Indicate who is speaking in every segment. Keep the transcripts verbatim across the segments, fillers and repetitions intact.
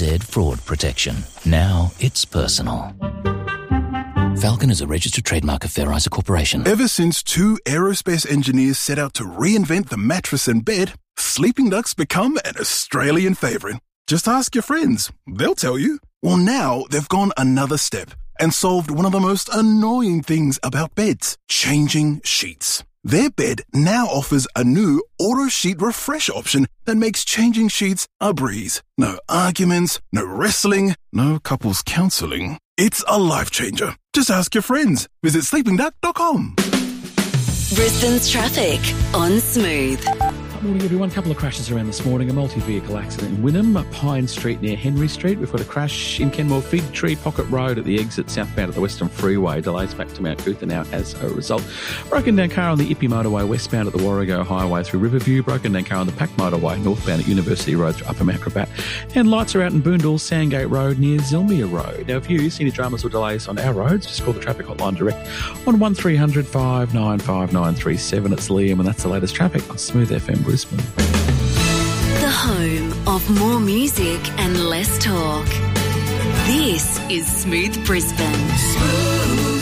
Speaker 1: Z Fraud Protection. Now it's personal. Falcon is a registered trademark of Fairizer Corporation.
Speaker 2: Ever since two aerospace engineers set out to reinvent the mattress and bed, Sleeping Duck's become an Australian favourite. Just ask your friends. They'll tell you. Well, now they've gone another step and solved one of the most annoying things about beds, changing sheets. Their bed now offers a new auto sheet refresh option that makes changing sheets a breeze. No arguments, no wrestling, no couples counselling. It's a life changer. Just ask your friends. Visit sleeping duck dot com.
Speaker 3: Brisbane's traffic on Smooth.
Speaker 4: Morning, everyone. A couple of crashes around this morning. A multi-vehicle accident in Wynnum, Pine Street near Henry Street. We've got a crash in Kenmore Fig Tree Pocket Road at the exit southbound of the Western Freeway. Delays back to Mount Cootha now as a result. Broken down car on the Ippy Motorway westbound at the Warrego Highway through Riverview. Broken down car on the Pack Motorway northbound at University Road through Upper Macrobat. And lights are out in Boondall, Sandgate Road near Zilmere Road. Now, if you see any dramas or delays on our roads, just call the traffic hotline direct on one three hundred, five nine five, nine three seven. It's Liam, and that's the latest traffic on Smooth F M Brisbane.
Speaker 3: The home of more music and less talk. This is Smooth Brisbane. Smooth.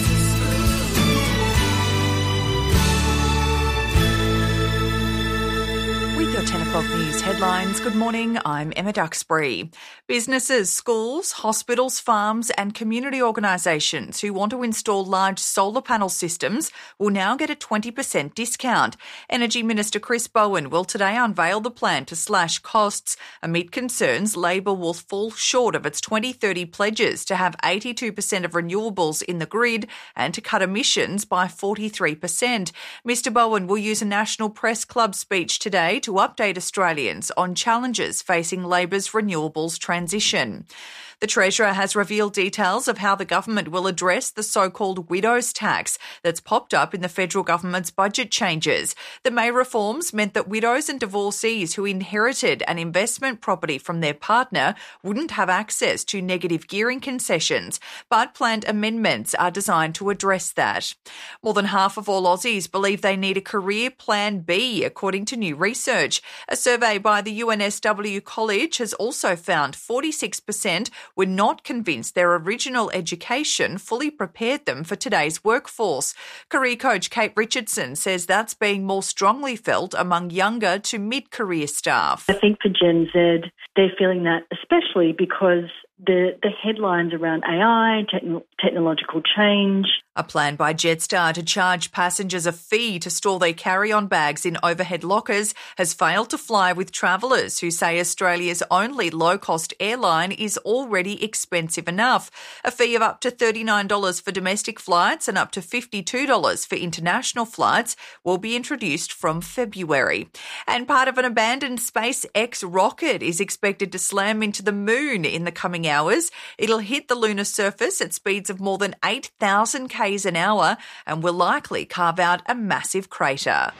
Speaker 5: With your ten o'clock news headlines, good morning, I'm Emma Duxbury. Businesses, schools, hospitals, farms and community organisations who want to install large solar panel systems will now get a twenty percent discount. Energy Minister Chris Bowen will today unveil the plan to slash costs amid concerns Labor will fall short of its twenty thirty pledges to have eighty-two percent of renewables in the grid and to cut emissions by forty-three percent. Mr Bowen will use a National Press Club speech today to update Australians on challenges facing Labor's renewables transition. The Treasurer has revealed details of how the government will address the so-called widows tax that's popped up in the federal government's budget changes. The May reforms meant that widows and divorcees who inherited an investment property from their partner wouldn't have access to negative gearing concessions, but planned amendments are designed to address that. More than half of all Aussies believe they need a career plan B, according to new research. A survey by the U N S W College has also found forty-six percent were not convinced their original education fully prepared them for today's workforce. Career coach Kate Richardson says that's being more strongly felt among younger to mid-career staff.
Speaker 6: I think for Gen Z, they're feeling that especially because the, the headlines around A I, techn- technological change.
Speaker 5: A plan by Jetstar to charge passengers a fee to store their carry-on bags in overhead lockers has failed to fly with travellers who say Australia's only low-cost airline is already expensive enough. A fee of up to thirty-nine dollars for domestic flights and up to fifty-two dollars for international flights will be introduced from February. And part of an abandoned SpaceX rocket is expected to slam into the moon in the coming hours. It'll hit the lunar surface at speeds of more than eight thousand k's an hour and will likely carve out a massive crater.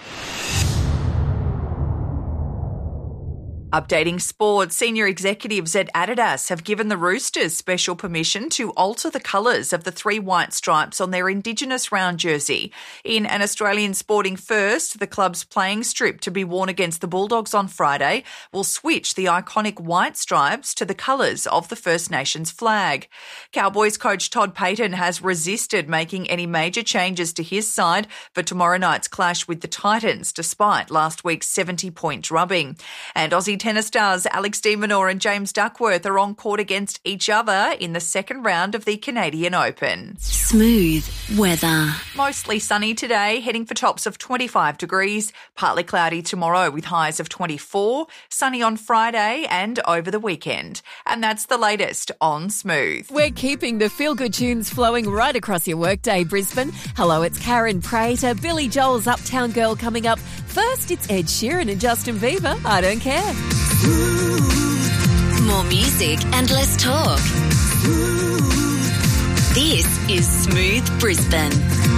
Speaker 5: Updating sport, senior executives at Adidas have given the Roosters special permission to alter the colours of the three white stripes on their Indigenous round jersey. In an Australian sporting first, the club's playing strip to be worn against the Bulldogs on Friday will switch the iconic white stripes to the colours of the First Nations flag. Cowboys coach Todd Payten has resisted making any major changes to his side for tomorrow night's clash with the Titans, despite last week's seventy-point drubbing. And Aussie tennis stars Alex de Minaur and James Duckworth are on court against each other in the second round of the Canadian Open.
Speaker 3: Smooth weather.
Speaker 5: Mostly sunny today, heading for tops of twenty-five degrees, partly cloudy tomorrow with highs of twenty-four, sunny on Friday and over the weekend. And that's the latest on Smooth.
Speaker 7: We're keeping the feel-good tunes flowing right across your workday, Brisbane. Hello, it's Karen Prater. Billy Joel's Uptown Girl coming up. First, it's Ed Sheeran and Justin Bieber. I don't care.
Speaker 3: More music and less talk. This is Smooth Brisbane.